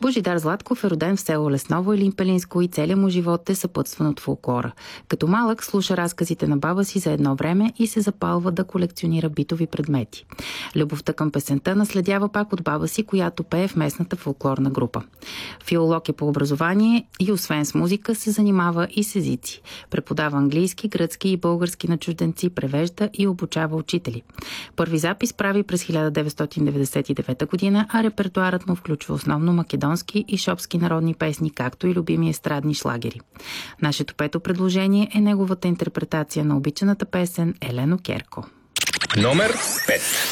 Божидар Златков е роден в село Лесново или Пелинско и целият му живот е съпътстван от фолклора. Като малък слуша разказите на баба си за едно време и се запалва да колекционира битови предмети. Любовта към песента наследява пак от баба си, която пее в местната фолклорна група. Филолог е по образование и освен с музика се занимава и с езици. Преподава английски, гръцки и български на чужденци, превежда и обучава учители. Първи запис прави през 1999 година, а репертуарът му включва основно македонски и шопски народни песни, както и любими естрадни шлагери. Нашето пето предложение е неговата интерпретация на обичаната песен Елено Керко. Номер 5.